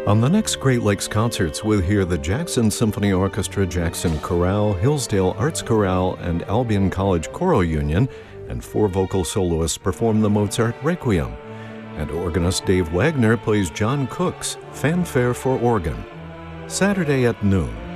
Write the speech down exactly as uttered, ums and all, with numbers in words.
On the next Great Lakes Concerts, we'll hear the Jackson Symphony Orchestra, Jackson Chorale, Hillsdale Arts Chorale, and Albion College Choral Union, and four vocal soloists perform the Mozart Requiem. And organist Dave Wagner plays John Cook's Fanfare for Organ. Saturday at noon.